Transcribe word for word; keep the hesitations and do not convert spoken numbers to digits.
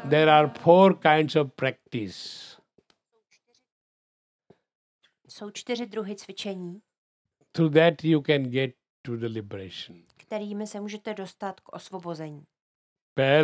There are four kinds of practice. Jsou čtyři druhy cvičení, Through that you can get to the liberation. kterými se můžete dostat k osvobození. पहला